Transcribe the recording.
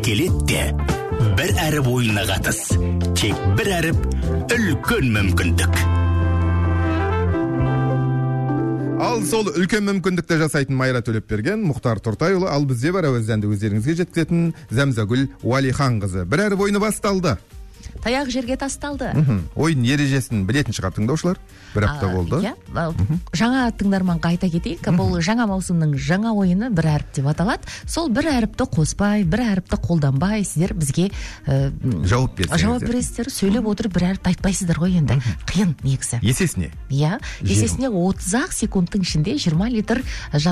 келетте. Бір әріп ойынына қатыс. Тек бір әріп үлкен мүмкіндік. Ал сол үлкен мүмкіндікті жасайтын Майра Төлепберген, Мұхтар Тортайұлы, ал бізде бар әуезденді өздеріңізге жеткізетін Зәмзагүл Уалиханқызы. Бір әріп ойыны басталды. Таяқ жерге тасталды. Ойын ережесін білетін шығар тыңдаушылар. Бір апта болды. Жаңа тыңдарманға айта кетейік, бұл жаңа маусымның жаңа ойыны бір әріп деп аталады. Сол бір әріпті қоспай, бір әріпті қолданбай, сіздер бізге жауап бересіздер. Сөйлеп отырып бір әріпті айтпайсыздар ғой енді. Қиын негізі. Есесіне? Иә, есесіне 30 секундтың ішінде 20 литр